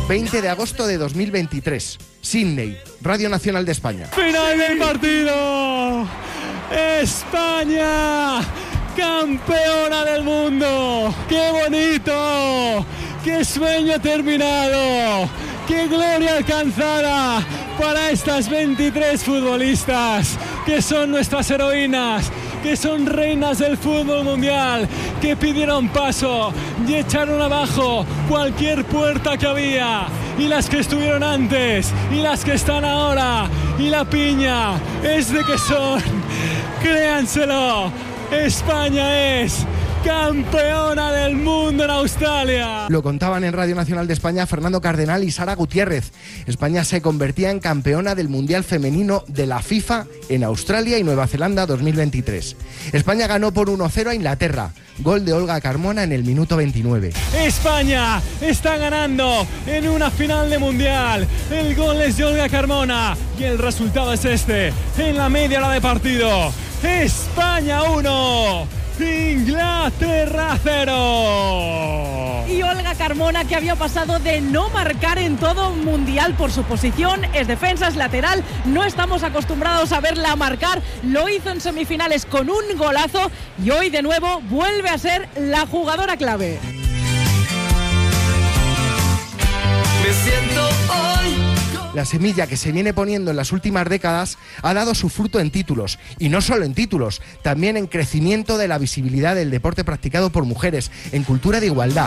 20 de agosto de 2023. Sydney, Radio Nacional de España. ¡Final del partido! ¡España! ¡Campeona del mundo! ¡Qué bonito! ¡Qué sueño terminado! ¡Qué gloria alcanzada para estas 23 futbolistas que son nuestras heroínas, que son reinas del fútbol mundial, que pidieron paso y echaron abajo cualquier puerta que había, y las que estuvieron antes y las que están ahora, y la piña es de que son, créanselo, España es campeona del mundo en Australia. Lo contaban en Radio Nacional de España Fernando Cardenal y Sara Gutiérrez. España se convertía en campeona del Mundial Femenino de la FIFA en Australia y Nueva Zelanda 2023. España ganó por 1-0 a Inglaterra. Gol de Olga Carmona en el minuto 29. España está ganando en una final de Mundial. El gol es de Olga Carmona y el resultado es este. En la media hora de partido, España 1, Inglaterra 0. Y Olga Carmona, que había pasado de no marcar en todo un mundial por su posición, es defensa, es lateral, no estamos acostumbrados a verla marcar, lo hizo en semifinales con un golazo y hoy de nuevo vuelve a ser la jugadora clave. Me siento hoy. La semilla que se viene poniendo en las últimas décadas ha dado su fruto en títulos, y no solo en títulos, también en crecimiento de la visibilidad del deporte practicado por mujeres, en cultura de igualdad.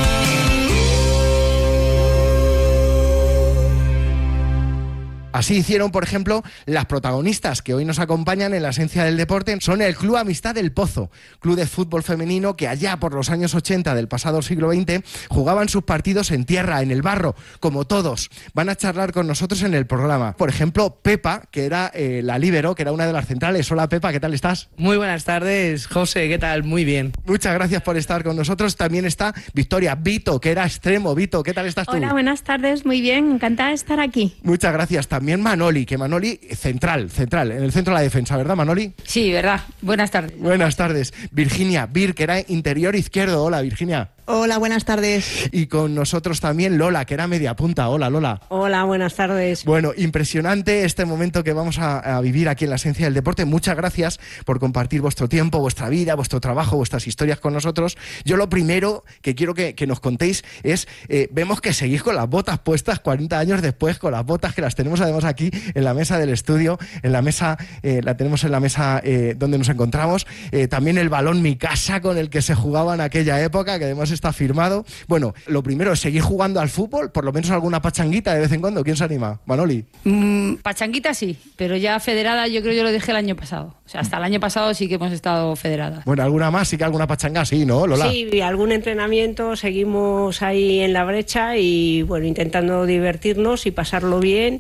Así hicieron, por ejemplo, las protagonistas que hoy nos acompañan en la esencia del deporte. Son el Club Amistad del Pozo, club de fútbol femenino que allá por los años 80 del pasado siglo XX jugaban sus partidos en tierra, en el barro, como todos. Van a charlar con nosotros en el programa. Por ejemplo, Pepa, que era la líbero, que era una de las centrales. Hola Pepa, ¿qué tal estás? Muy buenas tardes, José, ¿qué tal? Muy bien. Muchas gracias por estar con nosotros. También está Victoria, Vito, que era extremo. Vito, ¿qué tal estás tú? Hola, buenas tardes, muy bien, encantada de estar aquí. Muchas gracias. También Manoli, que Manoli, central, en el centro de la defensa, ¿verdad, Manoli? Sí, verdad. Buenas tardes. Buenas tardes. Virginia, Vir, que era interior izquierdo. Hola, Virginia. Hola, buenas tardes. Y con nosotros también Lola, que era media punta. Hola, Lola. Hola, buenas tardes. Bueno, impresionante este momento que vamos a vivir aquí en la esencia del deporte. Muchas gracias por compartir vuestro tiempo, vuestra vida, vuestro trabajo, vuestras historias con nosotros. Yo lo primero que quiero que nos contéis es, vemos que seguís con las botas puestas 40 años después, con las botas que las tenemos además aquí en la mesa del estudio, en la mesa, la tenemos en la mesa donde nos encontramos. También el balón Mi Casa con el que se jugaba en aquella época, que además está firmado. Bueno, lo primero es seguir jugando al fútbol, por lo menos alguna pachanguita de vez en cuando. ¿Quién se anima? Manoli. Pachanguita sí, pero ya federada yo creo yo lo dejé el año pasado. O sea, hasta el año pasado sí que hemos estado federadas. Bueno, alguna más, sí que alguna pachanga, sí, ¿no, Lola? Sí, algún entrenamiento, seguimos ahí en la brecha y bueno, intentando divertirnos y pasarlo bien.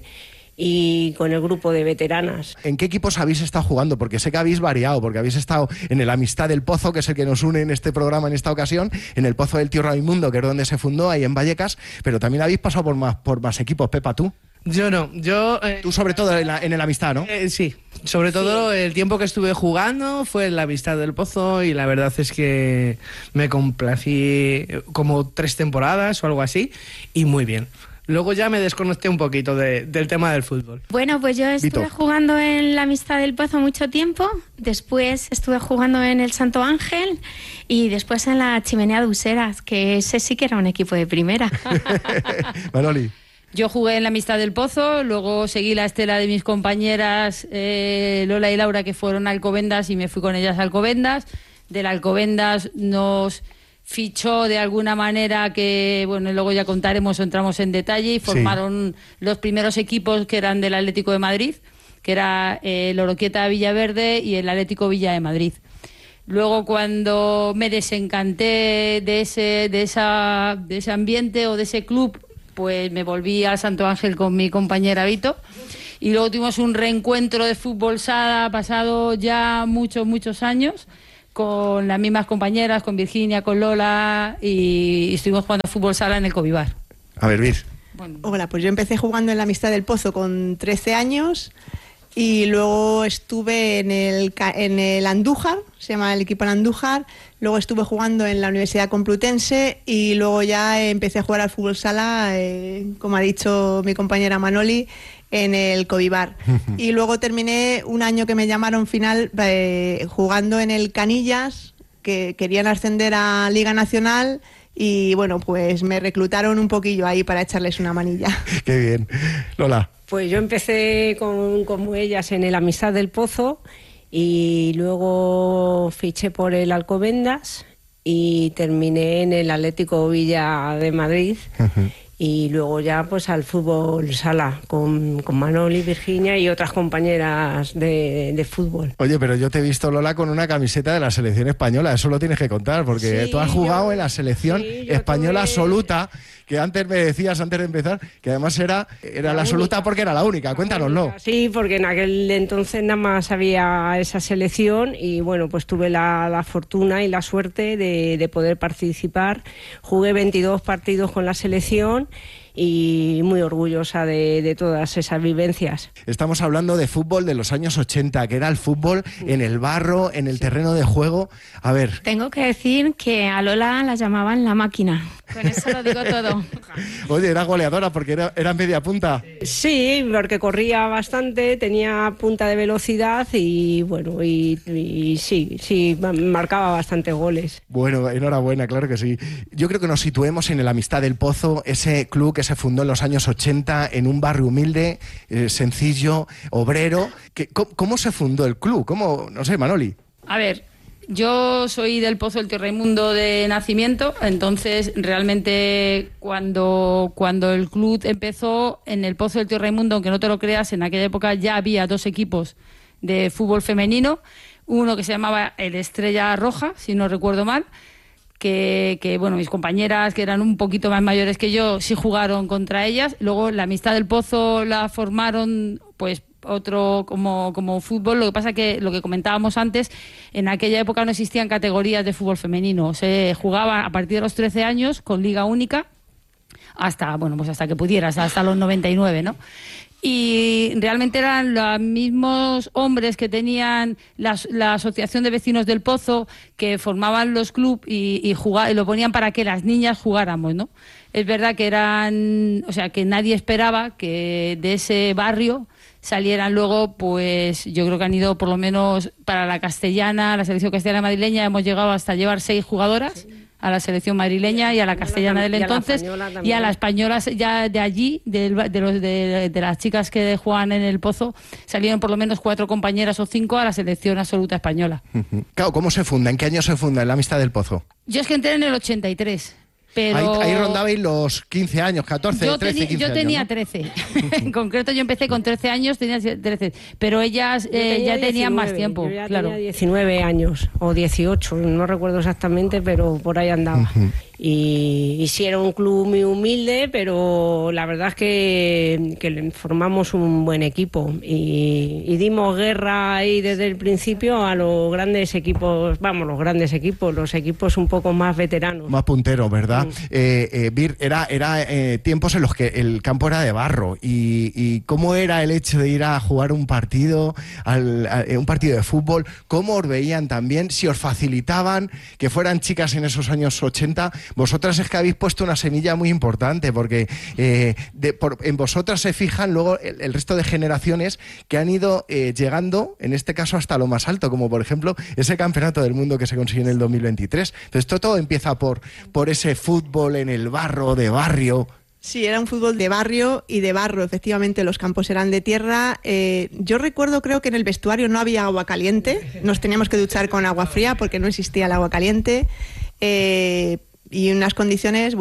Y con el grupo de veteranas. ¿En qué equipos habéis estado jugando? Porque sé que habéis variado, porque habéis estado en el Amistad del Pozo, que es el que nos une en este programa en esta ocasión, en el Pozo del Tío Raimundo, que es donde se fundó, ahí en Vallecas, pero también habéis pasado por más equipos. Pepa, ¿tú? Yo no, tú sobre todo en el Amistad, ¿no? Sí, sobre todo el tiempo que estuve jugando fue en la Amistad del Pozo y la verdad es que me complací como 3 temporadas o algo así y muy bien. Luego ya me desconecté un poquito del tema del fútbol. Bueno, pues yo estuve jugando en la Amistad del Pozo mucho tiempo, después estuve jugando en el Santo Ángel y después en la Chimenea de Useras, que ese sí que era un equipo de primera. Manoli. Yo jugué en la Amistad del Pozo, luego seguí la estela de mis compañeras Lola y Laura, que fueron a Alcobendas, y me fui con ellas a Alcobendas. Del Alcobendas nos fichó de alguna manera que, bueno, luego ya contaremos o entramos en detalle, y formaron los primeros equipos que eran del Atlético de Madrid, que era el Oroquieta Villaverde y el Atlético Villa de Madrid. Luego, cuando me desencanté de ese ambiente o de ese club, pues me volví al Santo Ángel con mi compañera Vito, y luego tuvimos un reencuentro de fútbol sala pasado ya muchos años, con las mismas compañeras, con Virginia, con Lola, y estuvimos jugando fútbol sala en el Covivar. A ver, Vir. Bueno. Hola, pues yo empecé jugando en la Amistad del Pozo con 13 años y luego estuve en el Andújar, se llama el equipo en Andújar, luego estuve jugando en la Universidad Complutense y luego ya empecé a jugar al fútbol sala, como ha dicho mi compañera Manoli, en el Covivar. Y luego terminé un año que me llamaron final jugando en el Canillas, que querían ascender a Liga Nacional. Y bueno, pues me reclutaron un poquillo ahí para echarles una manilla. Qué bien. Lola. Pues yo empecé como ellas en el Amistad del Pozo y luego fiché por el Alcobendas y terminé en el Atlético Villa de Madrid. Y luego ya pues al fútbol sala con Manoli, Virginia y otras compañeras de fútbol. Oye, pero yo te he visto, Lola, con una camiseta de la selección española, eso lo tienes que contar, porque tú has jugado en la selección española absoluta, que antes me decías, antes de empezar, que además era la absoluta porque era la única. Cuéntanoslo. Sí, porque en aquel entonces nada más había esa selección y bueno, pues tuve la fortuna y la suerte de poder participar. Jugué 22 partidos con la selección y muy orgullosa de todas esas vivencias. Estamos hablando de fútbol de los años 80, que era el fútbol en el barro, en el terreno de juego. A ver. Tengo que decir que a Lola la llamaban la máquina. Con eso lo digo todo. Oye, era goleadora porque era media punta. Sí, porque corría bastante, tenía punta de velocidad y bueno, y sí, marcaba bastantes goles. Bueno, enhorabuena, claro que sí. Yo creo que nos situemos en el Amistad del Pozo, ese club que se fundó en los años 80 en un barrio humilde, sencillo, obrero. ¿Cómo se fundó el club? ¿Cómo? No sé, Manoli. A ver, yo soy del Pozo del Tío Raimundo de nacimiento, entonces realmente cuando el club empezó en el Pozo del Tío Raimundo, aunque no te lo creas, en aquella época ya había 2 equipos de fútbol femenino, uno que se llamaba el Estrella Roja, si no recuerdo mal, que bueno, mis compañeras que eran un poquito más mayores que yo sí jugaron contra ellas. Luego la Amistad del Pozo la formaron pues otro como fútbol. Lo que pasa que lo que comentábamos antes, en aquella época no existían categorías de fútbol femenino, se jugaba a partir de los 13 años con liga única hasta que pudieras, hasta los 99, ¿no? Y realmente eran los mismos hombres que tenían la Asociación de Vecinos del Pozo, que formaban los clubes y lo ponían para que las niñas jugáramos, ¿no? Es verdad que que nadie esperaba que de ese barrio salieran luego, pues yo creo que han ido por lo menos para la selección castellana madrileña, hemos llegado hasta llevar 6 jugadoras. Sí. A la selección madrileña y a la castellana del entonces y a las españolas ya de allí, de las chicas que juegan en el Pozo, salieron por lo menos 4 compañeras o 5 a la selección absoluta española. Claro, ¿cómo se funda? ¿En qué año se funda la Amistad del Pozo? Yo es que entré en el 83. Pero ahí rondabais los 15 años, 14, 13, 15 años. Yo tenía 13. En concreto yo empecé con 13 años, tenía 13. Pero ellas ya tenían más tiempo. Yo ya tenía 19 años o 18, no recuerdo exactamente, pero por ahí andaba. Y sí, era un club muy humilde, pero la verdad es que formamos un buen equipo y dimos guerra ahí desde el principio a los grandes equipos, los equipos un poco más veteranos. Más punteros, ¿verdad? Vir, era tiempos en los que el campo era de barro y ¿cómo era el hecho de ir a jugar un partido de fútbol? ¿Cómo os veían también? Si os facilitaban que fueran chicas en esos años 80, vosotras es que habéis puesto una semilla muy importante porque en vosotras se fijan luego el resto de generaciones que han ido llegando, en este caso hasta lo más alto, como por ejemplo ese campeonato del mundo que se consiguió en el 2023. Entonces todo empieza por ese fútbol en el barro, de barrio. Sí, era un fútbol de barrio y de barro, efectivamente, los campos eran de tierra. Yo creo que en el vestuario no había agua caliente, nos teníamos que duchar con agua fría porque no existía el agua caliente. Y unas condiciones,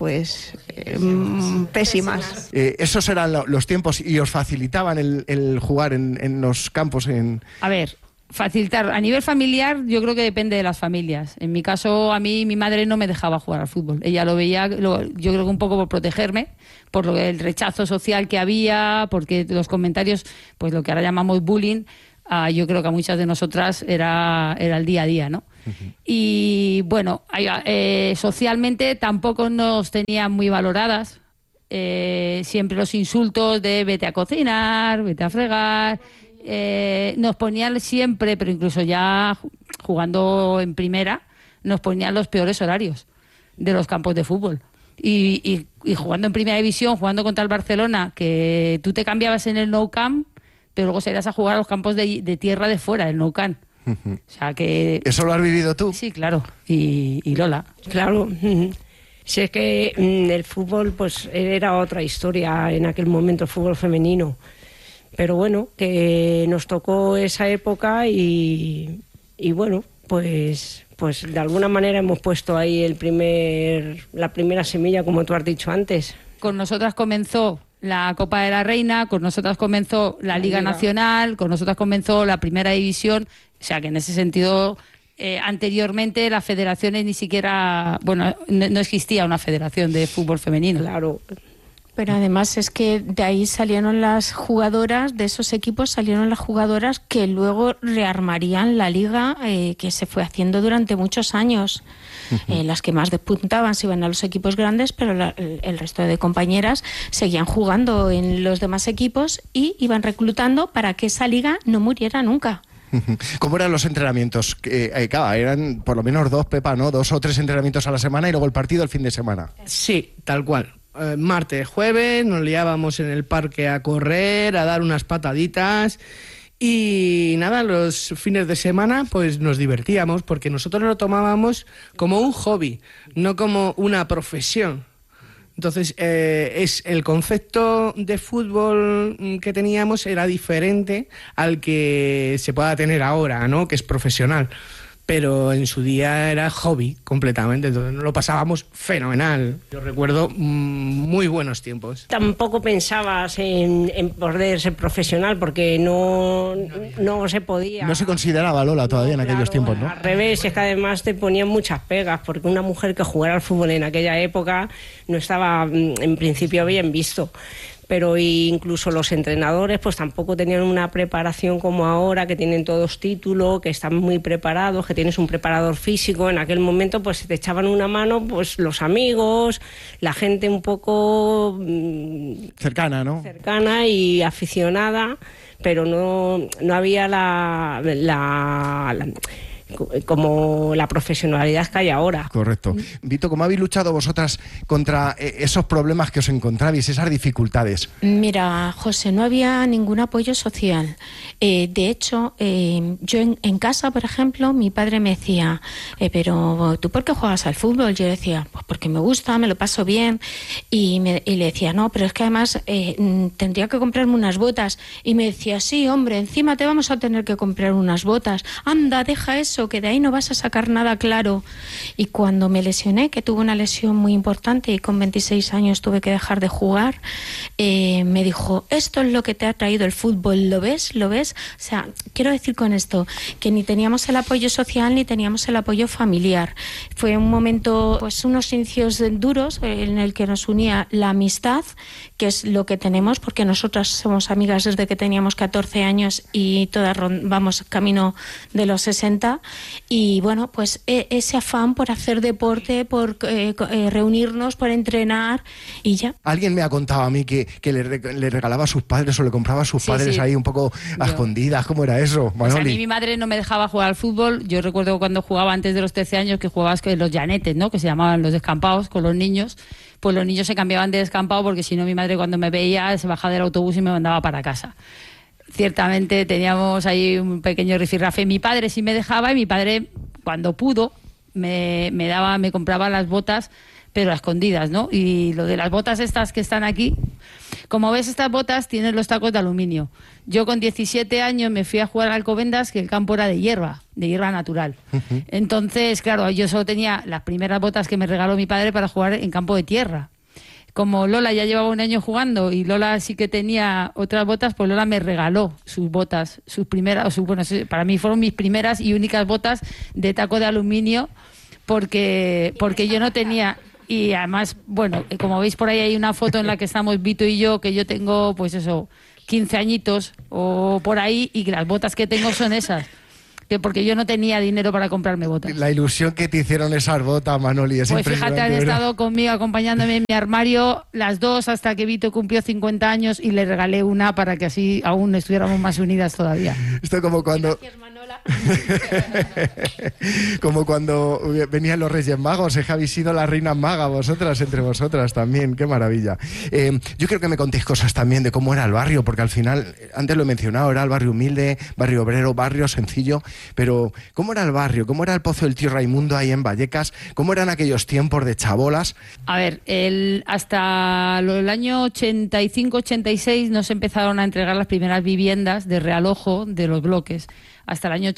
pésimas. Esos eran los tiempos y os facilitaban el jugar en los campos. A ver, facilitar. A nivel familiar, yo creo que depende de las familias. En mi caso, a mí, mi madre no me dejaba jugar al fútbol. Ella lo veía, yo creo que un poco por protegerme, por el rechazo social que había, porque los comentarios, pues lo que ahora llamamos bullying, yo creo que a muchas de nosotras era el día a día, ¿no? Y bueno, socialmente tampoco nos tenían muy valoradas. Siempre los insultos de vete a cocinar, vete a fregar, nos ponían siempre, pero incluso ya jugando en primera, nos ponían los peores horarios de los campos de fútbol. Y jugando en primera división, jugando contra el Barcelona, que tú te cambiabas en el Nou Camp, pero luego salías a jugar a los campos de tierra de fuera, el Nou Camp. O sea que... ¿Eso lo has vivido tú? Sí, claro. Y Lola. Claro. Si es que el fútbol pues era otra historia en aquel momento, el fútbol femenino. Pero bueno, que nos tocó esa época y bueno, pues de alguna manera hemos puesto ahí la primera semilla, como tú has dicho antes. Con nosotras comenzó la Copa de la Reina, con nosotras comenzó la Liga Nacional, con nosotras comenzó la Primera División, o sea que en ese sentido, anteriormente las federaciones ni siquiera, bueno, no existía una federación de fútbol femenino. Claro. Pero además es que de ahí salieron las jugadoras, de esos equipos salieron las jugadoras que luego rearmarían la liga que se fue haciendo durante muchos años. Las que más despuntaban se iban a los equipos grandes, pero el resto de compañeras seguían jugando en los demás equipos y iban reclutando para que esa liga no muriera nunca. ¿Cómo eran los entrenamientos? Claro, eran por lo menos 2, Pepa, ¿no? 2 o 3 entrenamientos a la semana y luego el partido el fin de semana. Sí, tal cual. Martes, jueves, nos liábamos en el parque a correr, a dar unas pataditas y nada, los fines de semana pues nos divertíamos porque nosotros lo tomábamos como un hobby, no como una profesión. Entonces, es el concepto de fútbol que teníamos era diferente al que se pueda tener ahora, ¿no? Que es profesional. Pero en su día era hobby completamente, entonces nos lo pasábamos fenomenal. Yo recuerdo muy buenos tiempos. Tampoco pensabas en poder ser profesional porque no se podía. No se consideraba, Lola, todavía en aquellos tiempos, ¿no? Al revés, es que además te ponían muchas pegas porque una mujer que jugara al fútbol en aquella época no estaba en principio bien visto. Pero incluso los entrenadores pues tampoco tenían una preparación como ahora, que tienen todos título, que están muy preparados, que tienes un preparador físico. En aquel momento pues te echaban una mano pues los amigos, la gente un poco cercana, ¿no? Cercana y aficionada, pero no había como la profesionalidad que hay ahora. Correcto. Vito, ¿cómo habéis luchado vosotras contra esos problemas que os encontrabais, esas dificultades? Mira, José, no había ningún apoyo social. De hecho, yo en casa, por ejemplo, mi padre me decía, pero ¿tú por qué juegas al fútbol? Yo decía, pues porque me gusta, me lo paso bien. Y le decía, no, pero es que además tendría que comprarme unas botas. Y me decía, sí, hombre, encima te vamos a tener que comprar unas botas. Anda, deja eso, que de ahí no vas a sacar nada claro. Y cuando me lesioné, que tuve una lesión muy importante y con 26 años tuve que dejar de jugar, me dijo, esto es lo que te ha traído el fútbol, ¿lo ves? ¿Lo ves? O sea, quiero decir con esto que ni teníamos el apoyo social ni teníamos el apoyo familiar. Fue un momento, pues unos inicios duros en el que nos unía la amistad, que es lo que tenemos, porque nosotras somos amigas desde que teníamos 14 años y todas vamos camino de los 60. Y bueno, pues ese afán por hacer deporte, por reunirnos, por entrenar y ya. Alguien me ha contado a mí que le regalaba a sus padres o le compraba a sus padres ahí un poco a escondidas. ¿Cómo era eso, Manoli? Pues a mí mi madre no me dejaba jugar al fútbol. Yo recuerdo cuando jugaba antes de los 13 años que jugabas con los llanetes, ¿no? Que se llamaban los descampados con los niños. Pues los niños se cambiaban de descampado porque si no mi madre cuando me veía se bajaba del autobús y me mandaba para casa. Ciertamente teníamos ahí un pequeño rifirrafe. Mi padre sí me dejaba y mi padre, cuando pudo, me compraba las botas, pero a escondidas, ¿no? Y lo de las botas estas que están aquí, como ves, estas botas tienen los tacos de aluminio. Yo con 17 años me fui a jugar a Alcobendas, que el campo era de hierba natural. Entonces, claro, yo solo tenía las primeras botas que me regaló mi padre para jugar en campo de tierra. Como Lola ya llevaba un año jugando y Lola sí que tenía otras botas, pues Lola me regaló sus botas, sus primeras, bueno, para mí fueron mis primeras y únicas botas de taco de aluminio porque yo no tenía. Y además, bueno, como veis por ahí hay una foto en la que estamos Vito y yo, que yo tengo, pues eso, 15 añitos o por ahí, y las botas que tengo son esas. que porque yo no tenía dinero para comprarme botas. La ilusión que te hicieron esas botas, Manoli, es pues impresionante. fíjate, han ¿verdad? estado conmigo acompañándome en mi armario las dos hasta que Vito cumplió 50 años y le regalé una para que así aún estuviéramos más unidas todavía. Esto como cuando... Como cuando venían los Reyes Magos, habéis sido la reina maga vosotras, entre vosotras también, qué maravilla. Yo creo que me contéis cosas también de cómo era el barrio, porque al final, antes lo he mencionado, era el barrio humilde, barrio obrero, barrio sencillo, pero ¿cómo era el barrio? ¿Cómo era el Pozo del Tío Raimundo ahí en Vallecas? ¿Cómo eran aquellos tiempos de chabolas? A ver, hasta el año 85-86 no se empezaron a entregar las primeras viviendas de realojo de los bloques. Hasta el año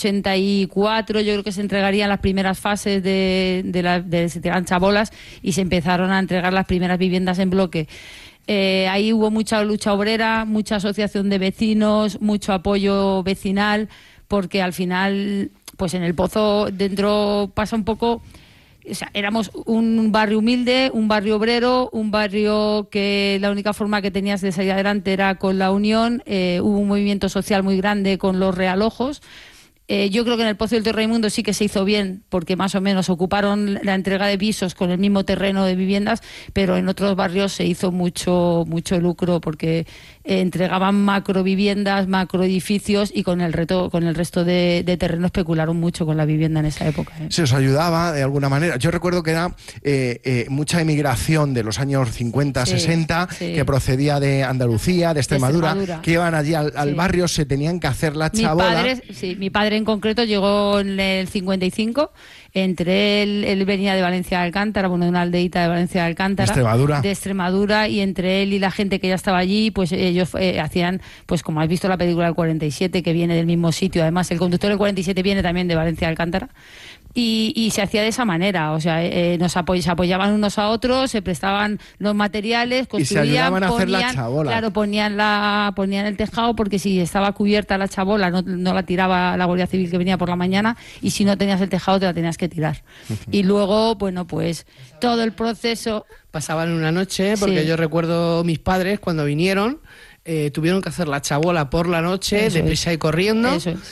84 yo creo que se entregarían las primeras fases de se tiraban chabolas y se empezaron a entregar las primeras viviendas en bloque. Ahí hubo mucha lucha obrera, mucha asociación de vecinos, mucho apoyo vecinal, porque al final, pues en el Pozo dentro pasa un poco... O sea, éramos un barrio humilde, un barrio obrero, un barrio que la única forma que tenías de salir adelante era con la unión. Hubo un movimiento social muy grande con los realojos. Yo creo que en el Pozo del Tío Raimundo sí que se hizo bien, porque más o menos ocuparon la entrega de pisos con el mismo terreno de viviendas, pero en otros barrios se hizo mucho lucro, porque entregaban macro viviendas, macro edificios, y con el resto de terreno especularon mucho con la vivienda en esa época. Se os ayudaba de alguna manera. Yo recuerdo que era mucha emigración de los años 50, sí, 60, sí, que procedía de Andalucía, de Extremadura, que iban allí al barrio, se tenían que hacer la chabola. Mi padre en concreto llegó en el 55, entre él venía de Valencia de Alcántara, bueno, de una aldeíta de Valencia de Alcántara, de Extremadura, y entre él y la gente que ya estaba allí, pues ellos hacían, pues como has visto la película del 47, que viene del mismo sitio, además el conductor del 47 viene también de Valencia de Alcántara, y se hacía de esa manera, o sea, se apoyaban unos a otros, se prestaban los materiales, construían, y se ayudaban a hacer la chabola. Claro, ponían el tejado, porque si estaba cubierta la chabola no la tiraba la Guardia Civil que venía por la mañana, y si no tenías el tejado te la tenías que tirar. Y luego, bueno, pues todo el proceso... Pasaban una noche, porque yo recuerdo mis padres cuando vinieron, tuvieron que hacer la chabola por la noche, deprisa y corriendo. Eso es.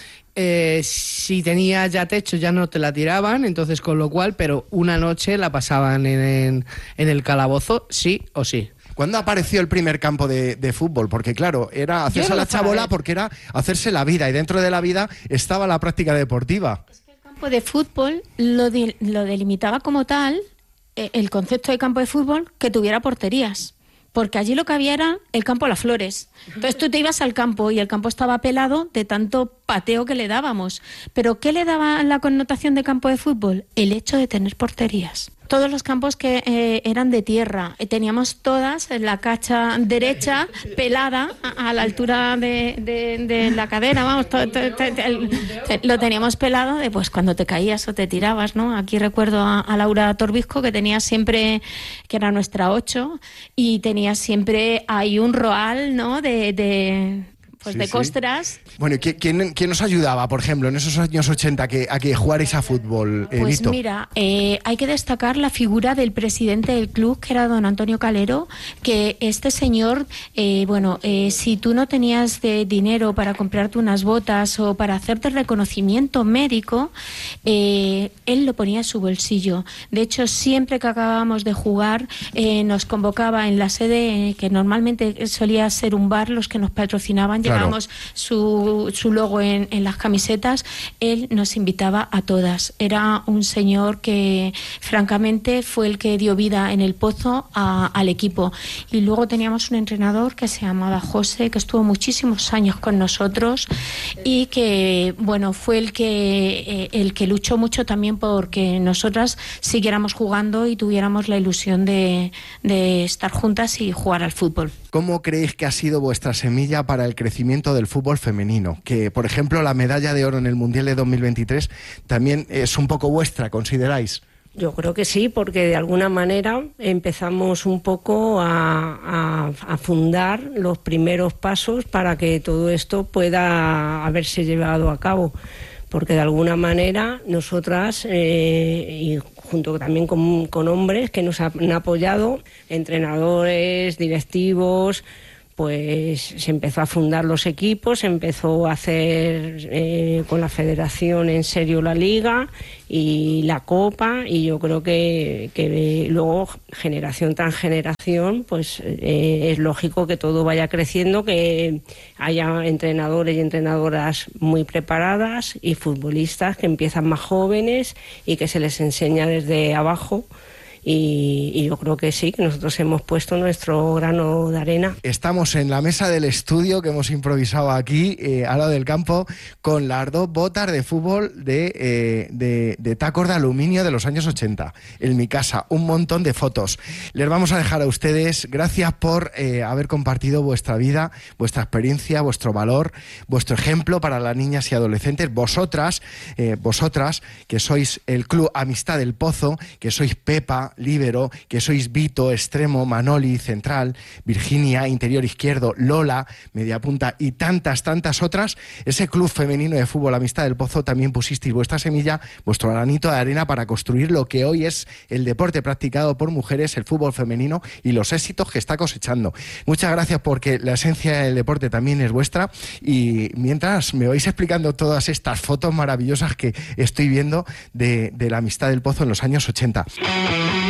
Si tenía ya techo ya no te la tiraban, entonces con lo cual, pero una noche la pasaban en el calabozo, sí o sí. ¿Cuándo apareció el primer campo de fútbol? Porque claro, era hacerse la chabola, porque era hacerse la vida, y dentro de la vida estaba la práctica deportiva. Es que el campo de fútbol lo delimitaba como tal, el concepto de campo de fútbol, que tuviera porterías. Porque allí lo que había era el campo a las flores. Entonces tú te ibas al campo y el campo estaba pelado de tanto pateo que le dábamos. ¿Pero qué le daba la connotación de campo de fútbol? El hecho de tener porterías. Todos los campos que eran de tierra, teníamos todas la cacha derecha pelada a la altura de la cadera, vamos, lo teníamos pelado de pues cuando te caías o te tirabas, ¿no? Aquí recuerdo a Laura Torbisco, que tenía siempre, que era nuestra 8, y tenía siempre ahí un roal, ¿no? de costras. Bueno, ¿quién os ayudaba, por ejemplo, en esos años 80 a que jugarais a fútbol, Pues Vito? mira, hay que destacar la figura del presidente del club, que era don Antonio Calero, que este señor, si tú no tenías dinero para comprarte unas botas o para hacerte el reconocimiento médico, él lo ponía en su bolsillo. De hecho, siempre que acabábamos de jugar, nos convocaba en la sede, que normalmente solía ser un bar, los que nos patrocinaban, llevábamos su logo en las camisetas, él nos invitaba a todas. Era un señor que francamente fue el que dio vida en el Pozo al equipo. Y luego teníamos un entrenador que se llamaba José, que estuvo muchísimos años con nosotros y que fue el que luchó mucho también porque nosotras siguiéramos jugando y tuviéramos la ilusión de estar juntas y jugar al fútbol. ¿Cómo creéis que ha sido vuestra semilla para el crecimiento del fútbol femenino? Que, por ejemplo, la medalla de oro en el Mundial de 2023 también es un poco vuestra, ¿consideráis? Yo creo que sí, porque de alguna manera empezamos un poco a fundar los primeros pasos para que todo esto pueda haberse llevado a cabo. Porque de alguna manera nosotras, y junto también con hombres que nos han apoyado, entrenadores, directivos, pues se empezó a fundar los equipos, se empezó a hacer con la federación en serio la liga y la copa, y yo creo que luego generación tras generación pues es lógico que todo vaya creciendo, que haya entrenadores y entrenadoras muy preparadas y futbolistas que empiezan más jóvenes y que se les enseña desde abajo. Y yo creo que sí, que nosotros hemos puesto nuestro grano de arena. Estamos en la mesa del estudio que hemos improvisado aquí, al lado del campo, con las dos botas de fútbol de tacos de aluminio de los años 80. En mi casa, un montón de fotos. Les vamos a dejar a ustedes, gracias por haber compartido vuestra vida, vuestra experiencia, vuestro valor, vuestro ejemplo para las niñas y adolescentes. Vosotras, que sois el Club Amistad del Pozo, que sois Pepa, líbero, que sois Vito, extremo, Manoli, central, Virginia, interior izquierdo, Lola, media punta y tantas otras. Ese club femenino de fútbol Amistad del Pozo también pusisteis vuestra semilla, vuestro granito de arena para construir lo que hoy es el deporte practicado por mujeres, el fútbol femenino, y los éxitos que está cosechando. Muchas gracias, porque la esencia del deporte también es vuestra, y mientras me vais explicando todas estas fotos maravillosas que estoy viendo de la Amistad del Pozo en los años 80.